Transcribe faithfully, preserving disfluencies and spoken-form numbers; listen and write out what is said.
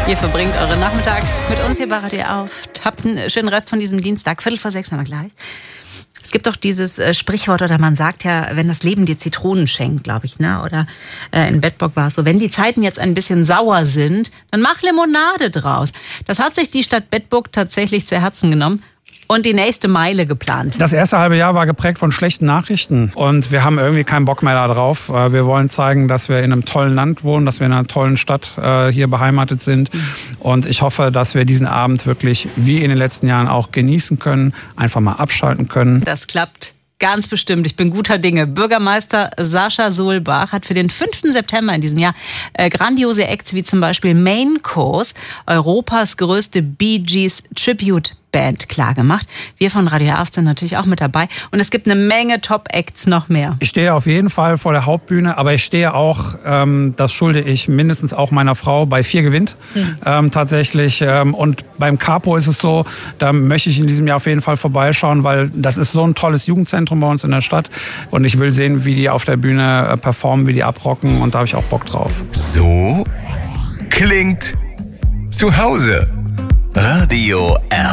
Ihr verbringt euren Nachmittag mit uns hier bei Radio auf. Habt einen schönen Rest von diesem Dienstag. Viertel vor sechs haben wir gleich. Es gibt doch dieses äh, Sprichwort, oder man sagt ja, wenn das Leben dir Zitronen schenkt, glaube ich, ne? Oder äh, in Bedburg war es so, wenn die Zeiten jetzt ein bisschen sauer sind, dann mach Limonade draus. Das hat sich die Stadt Bedburg tatsächlich zu Herzen genommen und die nächste Meile geplant. Das erste halbe Jahr war geprägt von schlechten Nachrichten und wir haben irgendwie keinen Bock mehr darauf. Wir wollen zeigen, dass wir in einem tollen Land wohnen, dass wir in einer tollen Stadt äh, hier beheimatet sind. Und ich hoffe, dass wir diesen Abend wirklich wie in den letzten Jahren auch genießen können, einfach mal abschalten können. Das klappt ganz bestimmt. Ich bin guter Dinge. Bürgermeister Sascha Sohlbach hat für den fünften September in diesem Jahr äh, grandiose Acts wie zum Beispiel Main Course, Europas größte Bee Gees Tribute Band, klargemacht. Wir von Radio Aft sind natürlich auch mit dabei. Und es gibt eine Menge Top-Acts noch mehr. Ich stehe auf jeden Fall vor der Hauptbühne, aber ich stehe auch, ähm, das schulde ich mindestens auch meiner Frau, bei vier gewinnt mhm. ähm, tatsächlich. Ähm, und beim Capo ist es so, da möchte ich in diesem Jahr auf jeden Fall vorbeischauen, weil das ist so ein tolles Jugendzentrum bei uns in der Stadt. Und ich will sehen, wie die auf der Bühne äh, performen, wie die abrocken. Und da habe ich auch Bock drauf. So klingt zu Hause. Radio Aft.